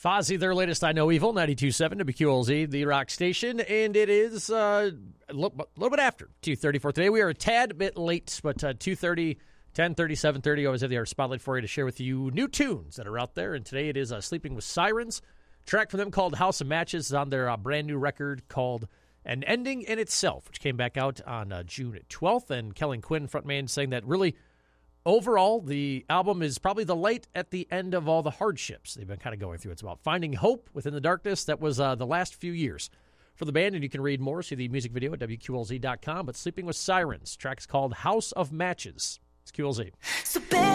Fozzy, their latest I Know Evil, 92.7 WQLZ, the rock station, and it is a little bit after 2:34 today. We are a tad bit late, but 2:30, 10:30, 7:30, always have the Art Spotlight for you to share with you new tunes that are out there, and today it is Sleeping with Sirens. A track from them called House of Matches is on their brand new record called An Ending in Itself, which came back out on June 12th, and Kellen Quinn, frontman, saying that really overall, the album is probably the light at the end of all the hardships they've been kind of going through. It's about finding hope within the darkness. That was the last few years for the band, and you can read more, see the music video at WQLZ.com. But Sleeping with Sirens, track's called House of Matches. It's QLZ. So